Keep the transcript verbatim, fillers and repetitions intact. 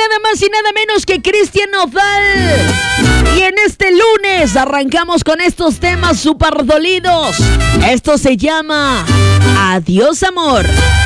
nada más y nada menos que Cristian Nodal. Y en este lunes arrancamos con estos temas súper dolidos. Esto se llama Adiós Amor.